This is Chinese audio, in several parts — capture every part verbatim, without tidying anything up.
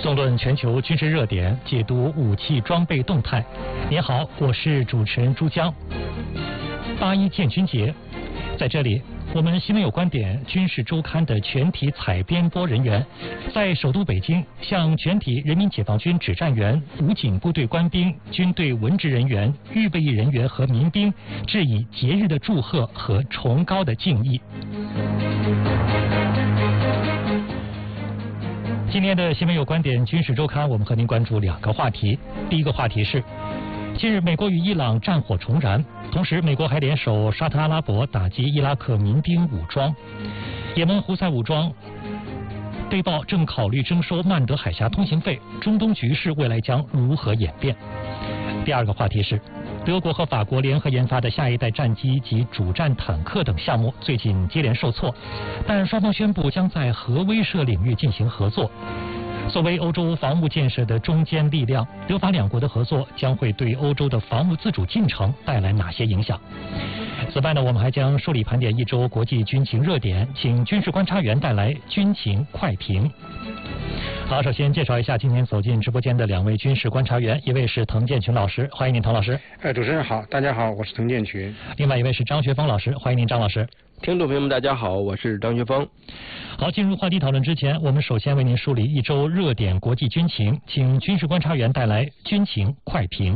纵论全球军事热点，解读武器装备动态。您好，我是主持人朱江。八一建军节，在这里，我们新闻有观点军事周刊的全体采编播人员，在首都北京向全体人民解放军指战员、武警部队官兵、军队文职人员、预备役人员和民兵致以节日的祝贺和崇高的敬意。今天的新闻有观点军事周刊，我们和您关注两个话题。第一个话题是，近日美国与伊朗战火重燃，同时美国还联手沙特阿拉伯打击伊拉克民兵武装。也门胡塞武装被曝正考虑征收曼德海峡通行费，中东局势未来将如何演变？第二个话题是，德国和法国联合研发的下一代战机及主战坦克等项目最近接连受挫，但双方宣布将在核威慑领域进行合作。作为欧洲防务建设的中坚力量，德法两国的合作将会对欧洲的防务自主进程带来哪些影响？此外呢，我们还将梳理盘点一周国际军情热点，请军事观察员带来军情快评。好，首先介绍一下今天走进直播间的两位军事观察员，一位是滕建群老师，欢迎您，滕老师。 呃，主持人好，大家好，我是滕建群。 另外一位是张学峰老师，欢迎您，张老师。 听众朋友们，大家好，我是张学峰。 好，进入话题讨论之前，我们首先为您梳理一周热点国际军情，请军事观察员带来军情快评。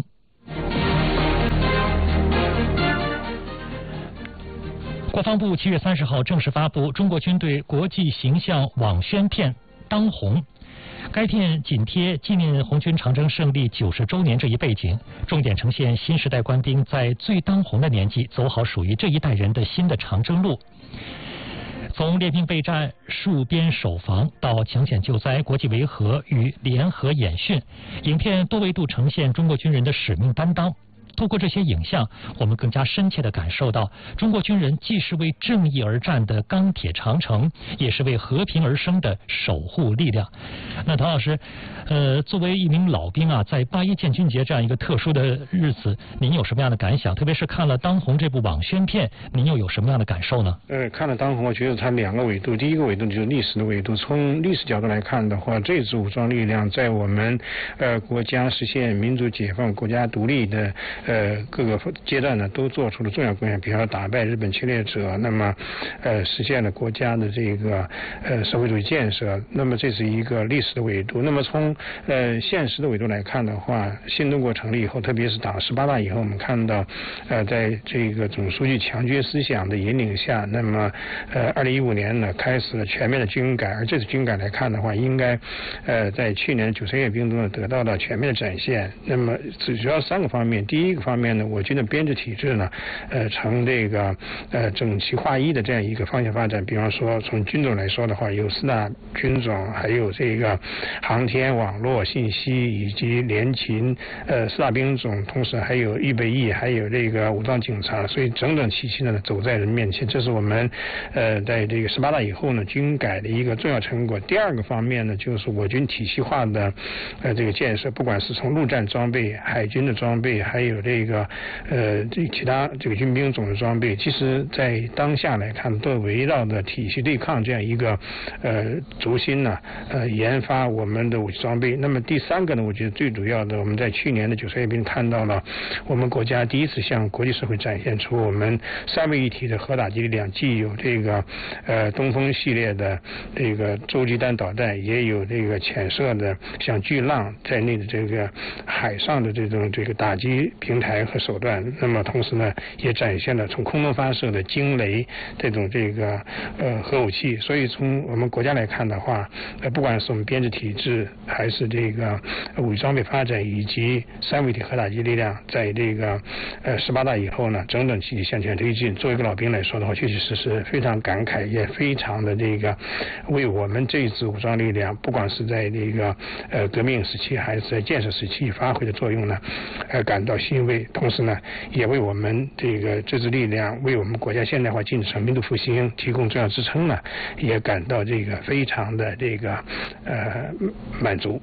国防部七月三十号正式发布中国军队国际形象网宣片《当红》。该片紧贴纪念红军长征胜利九十周年这一背景，重点呈现新时代官兵在最当红的年纪走好属于这一代人的新的长征路。从练兵备战、戍边守防到抢险救灾、国际维和与联合演训，影片多维度呈现中国军人的使命担当。透过这些影像，我们更加深切地感受到，中国军人既是为正义而战的钢铁长城，也是为和平而生的守护力量。那滕老师，呃，作为一名老兵啊，在八一建军节这样一个特殊的日子，您有什么样的感想？特别是看了《当红》这部网宣片，您又有什么样的感受呢？ 呃，看了《当红》，我觉得它两个维度，第一个维度就是历史的维度。从历史角度来看的话，这支武装力量在我们呃国家实现民主解放、国家独立的呃，各个阶段呢，都做出了重要贡献。比方说打败日本侵略者，那么，呃，实现了国家的这个呃社会主义建设。那么这是一个历史的维度。那么从呃现实的维度来看的话，新中国成立以后，特别是党十八大以后，我们看到，呃，在这个总书记强军思想的引领下，那么呃，二零一五年呢，开始了全面的军改。而这次军改来看的话，应该呃在去年九十阅兵中呢得到了全面的展现。那么主要三个方面，第一。一个方面呢，我军的编制体制呢，呃，呈这个呃整齐划一的这样一个方向发展。比方说，从军种来说的话，有四大军种，还有这个航天、网络、信息以及联勤呃四大兵种，同时还有预备役，还有这个武装警察，所以整整齐齐的走在人面前。这是我们呃在这个十八大以后呢军改的一个重要成果。第二个方面呢，就是我军体系化的呃这个建设，不管是从陆战装备、海军的装备，还有这个呃这其他这个军兵种的装备，其实在当下来看，都围绕着体系对抗这样一个呃轴心呢，呃研发我们的武器装备。那么第三个呢，我觉得最主要的，我们在去年的九十阅兵看到了我们国家第一次向国际社会展现出我们三位一体的核打击力量，既有这个呃东风系列的这个洲际弹导弹，也有这个潜射的像巨浪在内的这个海上的这种这个打击平台和手段。那么同时呢，也展现了从空中发射的惊雷这种这个呃核武器。所以从我们国家来看的话，呃不管是我们编制体制，还是这个武器装备发展，以及三位一体核打击力量，在这个呃十八大以后呢，整整齐齐向前推进。作为一个老兵来说的话，确确实实非常感慨，也非常的这个为我们这一支武装力量，不管是在这个呃革命时期，还是在建设时期发挥的作用呢，呃感到欣慰。同时呢，也为我们这个这支力量，为我们国家现代化进程、民族复兴提供重要支撑呢，也感到这个非常的这个呃满足。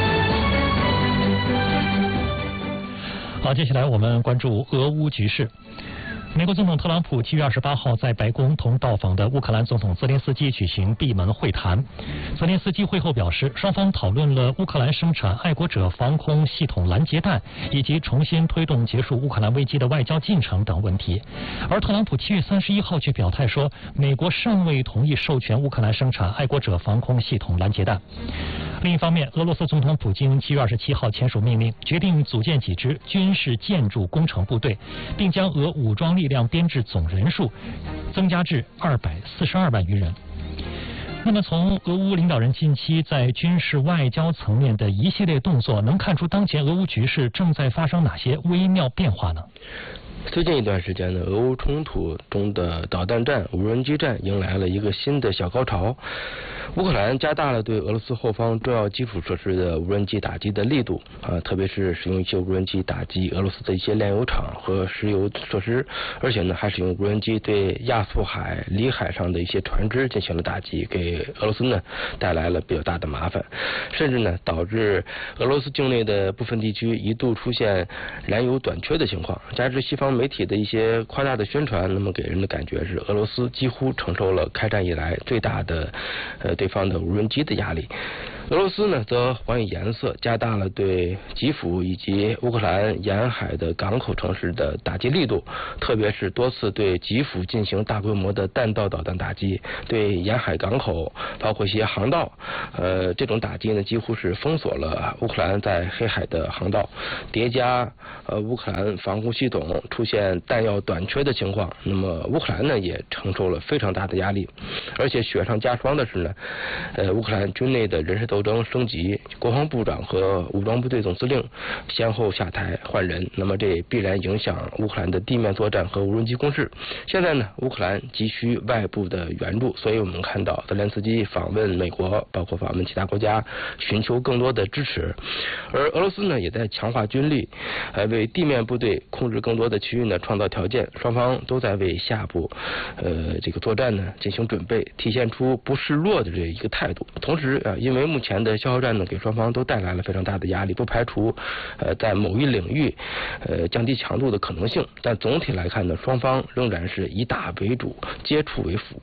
好，接下来我们关注俄乌局势。 美国总统特朗普七月二十八号在白宫同到访的乌克兰总统泽连斯基举行闭门会谈。泽连斯基会后表示，双方讨论了乌克兰生产爱国者防空系统拦截弹以及重新推动结束乌克兰危机的外交进程等问题。而特朗普七月三十一号却表态说，美国尚未同意授权乌克兰生产爱国者防空系统拦截弹。另一方面，俄罗斯总统普京七月二十七号签署命令，决定组建几支军事建筑工程部队，并将俄武装力量编制总人数增加至二百四十二万余人。那么，从俄乌领导人近期在军事外交层面的一系列动作，能看出当前俄乌局势正在发生哪些微妙变化呢？ 最近一段时间呢，俄乌冲突中的导弹战、无人机战迎来了一个新的小高潮。乌克兰加大了对俄罗斯后方重要基础设施的无人机打击的力度啊，特别是使用一些无人机打击俄罗斯的一些炼油厂和石油设施，而且呢，还使用无人机对亚速海、里海上的一些船只进行了打击，给俄罗斯呢带来了比较大的麻烦，甚至呢导致俄罗斯境内的部分地区一度出现燃油短缺的情况，加之西方媒体的一些夸大的宣传，那么给人的感觉是俄罗斯几乎承受了开战以来最大的呃对方的无人机的压力。俄罗斯呢则还以颜色，加大了对基辅以及乌克兰沿海的港口城市的打击力度，特别是多次对基辅进行大规模的弹道导弹打击，对沿海港口包括一些航道，呃这种打击呢几乎是封锁了乌克兰在黑海的航道，叠加呃乌克兰防空系统出现弹药短缺的情况，那么乌克兰呢也承受了非常大的压力，而且雪上加霜的是呢，呃乌克兰军内的人事斗争升级，国防部长和武装部队总司令先后下台换人，那么这必然影响乌克兰的地面作战和无人机攻势。现在呢，乌克兰急需外部的援助，所以我们看到泽连斯基访问美国，包括访问其他国家，寻求更多的支持。而俄罗斯呢，也在强化军力，呃，为地面部队控制更多的区域呢创造条件。双方都在为下步呃这个作战呢进行准备，体现出不示弱的这一个态度。同时啊，因为目前的消耗战呢给双方都带来了非常大的压力，不排除呃在某一领域呃降低强度的可能性。但总体来看呢，双方仍然是以打为主，接触为辅。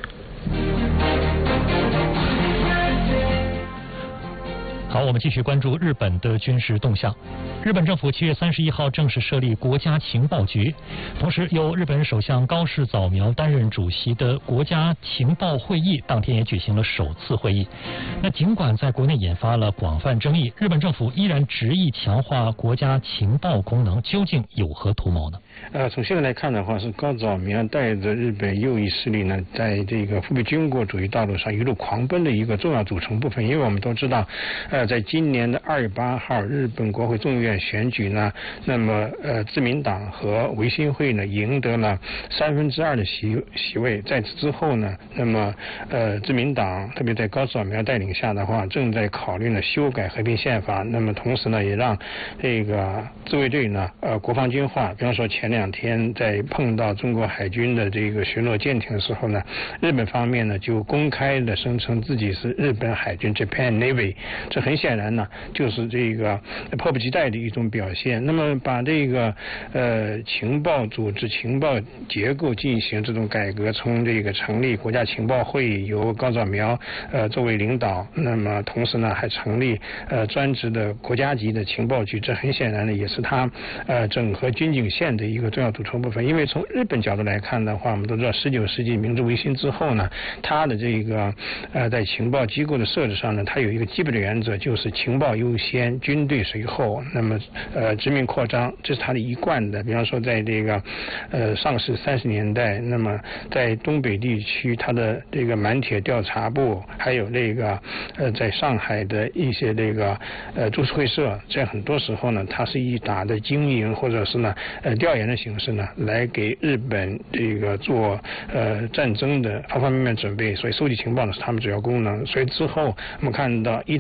好，我们继续关注日本的军事动向。日本政府七月三十一号正式设立国家情报局，同时由日本首相高市早苗担任主席的国家情报会议当天也举行了首次会议。那尽管在国内引发了广泛争议，日本政府依然执意强化国家情报功能，究竟有何图谋呢？ 呃，从现在来看的话，是高早苗带着日本右翼势力呢，在这个复辟军国主义道路上一路狂奔的一个重要组成部分。因为我们都知道，呃，在今年的二月八号，日本国会众议院选举呢，那么呃，自民党和维新会呢赢得了三分之二的席席位。在此之后呢，那么呃，自民党特别在高早苗带领下的话，正在考虑呢修改和平宪法。那么同时呢，也让这个自卫队呢，呃，国防军化。比方说前两天在碰到中国海军的这个巡逻舰艇的时候呢，日本方面呢就公开的声称自己是日本海军 Japan Navy， 这很显然呢就是这个迫不及待的一种表现。那么把这个呃情报组织、情报结构进行这种改革，从这个成立国家情报会，由高早苗呃作为领导，那么同时呢还成立呃专职的国家级的情报局，这很显然呢也是他呃整合军警线的一个重要组成部分。因为从日本角度来看的话，我们都知道十九世纪明治维新之后呢，它的这个呃在情报机构的设置上呢，它有一个基本的原则，就是情报优先，军队随后，那么呃殖民扩张，这是它的一贯的。比方说在这个呃上世三十年代，那么在东北地区，它的这个满铁调查部，还有这个呃在上海的一些这个呃株式会社，在很多时候呢，它是以打的经营或者是呢呃调研的形式呢，来给日本这个做呃战争的方方面面准备，所以收集情报呢是他们主要功能。所以之后我们看到，一旦开战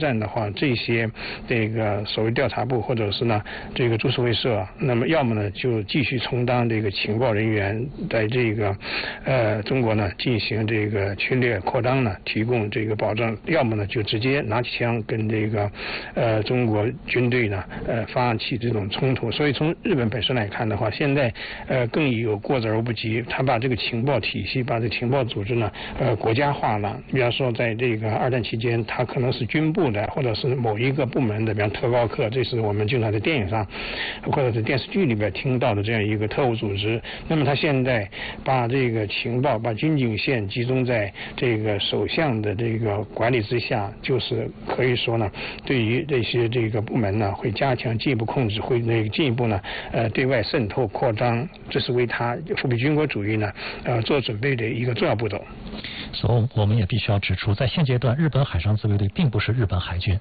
战的话，这些这个所谓调查部或者是呢这个株式会社，那么要么呢就继续充当这个情报人员，在这个呃中国呢进行这个侵略扩张呢提供这个保障，要么呢就直接拿起枪跟这个呃中国军队呢呃发起这种冲突。所以从日本本身来看的话，现在呃更有过之而不及，他把这个情报体系，把这个情报组织呢呃国家化了。比方说在这个二战期间，它可能是军部的或者是某一个部门的，比方特高课，这是我们经常在电影上或者是电视剧里边听到的这样一个特务组织。那么他现在把这个情报，把军警线集中在这个首相的这个管理之下，就是可以说呢，对于这些这个部门呢，会加强进一步控制，会那个进一步呢，呃，对外渗透扩张，这是为他复辟军国主义呢，呃，做准备的一个重要步骤。 所以我们也必须要指出，在现阶段，日本海上自卫队并不是日本海军。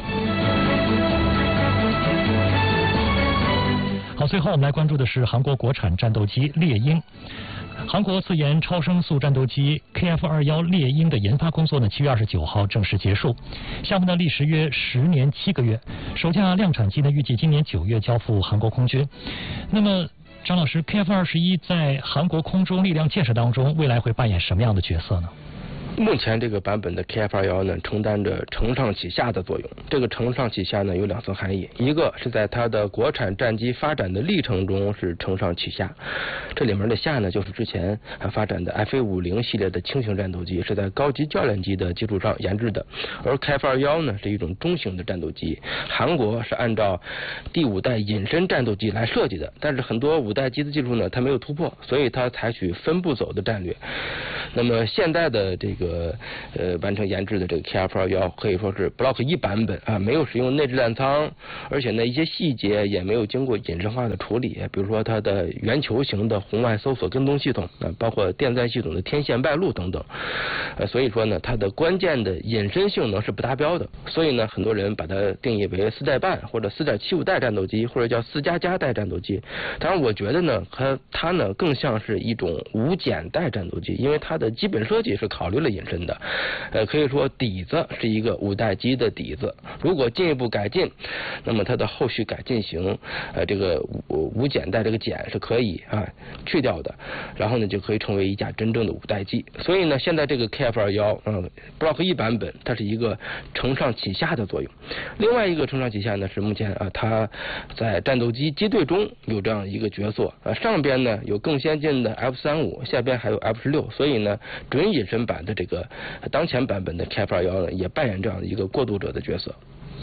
好，最后我们来关注的是韩国国产战斗机猎鹰。韩国自研超声速战斗机 K F 二十一 猎鹰的研发工作呢，七月二十九号正式结束。项目呢历时约十年七个月，首架量产机呢预计今年九月交付韩国空军。那么张老师 ，K F 二十一在韩国空中力量建设当中，未来会扮演什么样的角色呢？ 目前这个版本的 K F 二十一 呢，承担着承上启下的作用。这个承上启下呢，有两层含义，一个是在它的国产战机发展的历程中是承上启下，这里面的下呢，就是之前发展的 F A 五十 系列的轻型战斗机是在高级教练机的基础上研制的，而 K F 二十一 呢是一种中型的战斗机，韩国是按照第五代隐身战斗机来设计的，但是很多五代机的技术呢，它没有突破，所以它采取分步走的战略。那么现在的这个呃完成研制的这个 K F 二十一 可以说是 Block 一版本啊，没有使用内置弹舱，而且呢一些细节也没有经过隐身化的处理，比如说它的圆球形的红外搜索跟踪系统啊，包括电赞系统的天线败露等等，呃所以说呢它的关键的隐身性能是不达标的，所以呢很多人把它定义为四代半或者四点七五代战斗机，或者叫四加加代战斗机。当然我觉得呢它它呢更像是一种无减代战斗机，因为它的基本设计是考虑了隐身的，呃，可以说底子是一个五代机的底子。如果进一步改进，那么它的后续改进型，呃，这个无无减代这个减是可以啊去掉的，然后呢就可以成为一架真正的五代机。所以呢，现在这个 K F 二十一，嗯 ，Block 一版本，它是一个承上启下的作用。另外一个承上启下呢，是目前啊，它在战斗机机队中有这样一个角色，啊，上边呢有更先进的 F 三十五，下边还有 F 十六，所以呢，准隐身版的这个当前版本的 K F 二十一 呢，也扮演这样的一个过渡者的角色。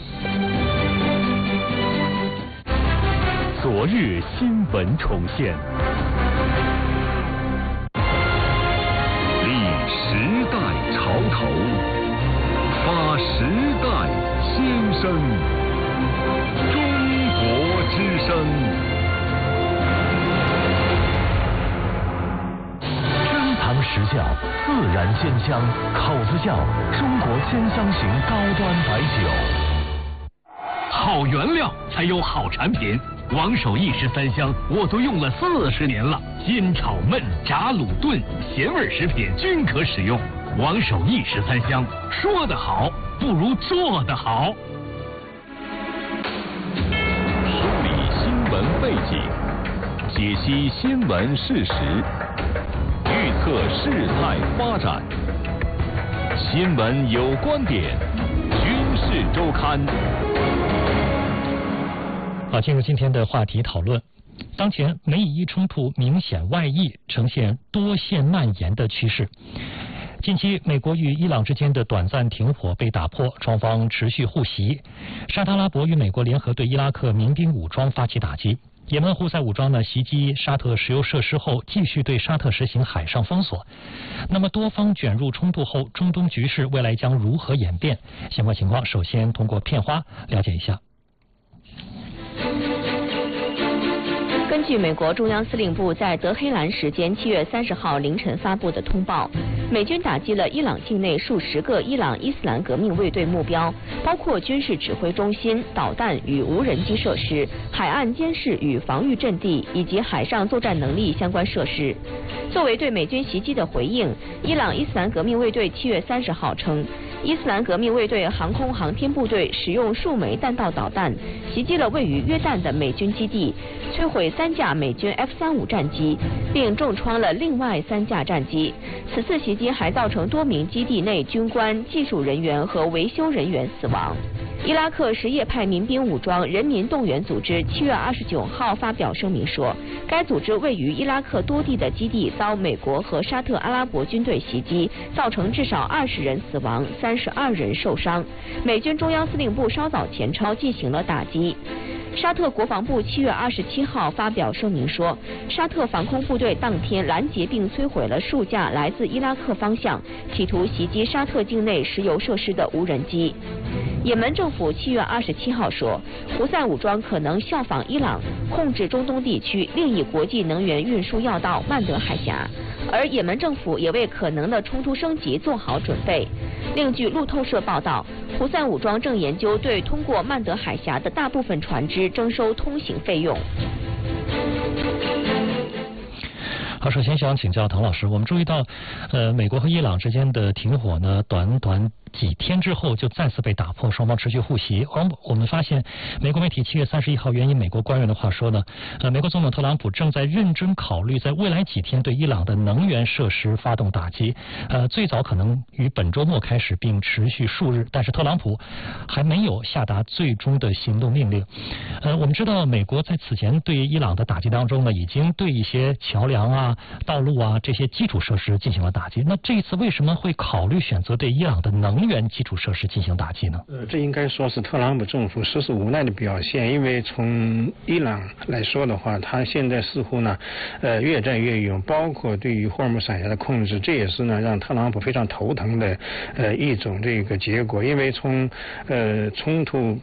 昨日新闻重现，立时代潮头，发时代先声，中国之声。实教自然鲜香，口子窖中国鲜香型高端白酒。好原料才有好产品，王守义十三香我都用了四十年了，煎炒焖炸卤炖咸味食品均可使用。王守义十三香，说得好不如做得好。梳理新闻背景，解析新闻事实，预测事态发展，新闻有观点，军事周刊。 好，进入今天的话题讨论。当前美以伊冲突明显外溢，呈现多线蔓延的趋势。近期，美国与伊朗之间的短暂停火被打破，双方持续互袭。沙特阿拉伯与美国联合对伊拉克民兵武装发起打击。也门胡塞武装呢袭击沙特石油设施后，继续对沙特实行海上封锁。那么多方卷入冲突后，中东局势未来将如何演变？相关情况首先通过片花了解一下。 根据美国中央司令部在德黑兰时间七月三十号凌晨发布的通报，美军打击了伊朗境内数十个伊朗伊斯兰革命卫队目标，包括军事指挥中心、导弹与无人机设施、海岸监视与防御阵地以及海上作战能力相关设施。作为对美军袭击的回应，伊朗伊斯兰革命卫队七月三十号称， 伊斯兰革命卫队航空航天部队使用数枚弹道导弹袭击了位于约旦的美军基地，摧毁三架美军 F 三十五 战机，并重创了另外三架战机。此次袭击还造成多名基地内军官、技术人员和维修人员死亡。伊拉克什叶派民兵武装人民动员组织七月二十九号发表声明说，该组织位于伊拉克多地的基地遭美国和沙特阿拉伯军队袭击，造成至少二十人死亡，三十二人受伤。美军中央司令部稍早前超进行了打击。沙特国防部七月二十七号发表声明说，沙特防空部队当天拦截并摧毁了数架来自伊拉克方向企图袭击沙特境内石油设施的无人机。也门政府七月二十七号说，胡塞武装可能效仿伊朗控制中东地区另一国际能源运输要道曼德海峡，而也门政府也为可能的冲突升级做好准备。另据路透社报道，胡塞武装正研究对通过曼德海峡的大部分船只征收通行费用。 好，首先想请教唐老师，我们注意到，呃，美国和伊朗之间的停火呢，短短几天之后就再次被打破，双方持续互袭。而我们发现，美国媒体七月三十一号援引美国官员的话说呢，呃，美国总统特朗普正在认真考虑在未来几天对伊朗的能源设施发动打击，呃，最早可能于本周末开始，并持续数日。但是特朗普还没有下达最终的行动命令。呃，我们知道，美国在此前对伊朗的打击当中呢，已经对一些桥梁啊、道路啊这些基础设施进行了打击。那这一次为什么会考虑选择对伊朗的能源基础设施进行打击呢？ 呃，这应该说是特朗普政府实施无奈的表现，因为从伊朗来说的话，他现在似乎呢，呃，越战越勇，包括对于霍尔木斯海峡的控制，这也是呢让特朗普非常头疼的呃一种这个结果，因为从呃冲突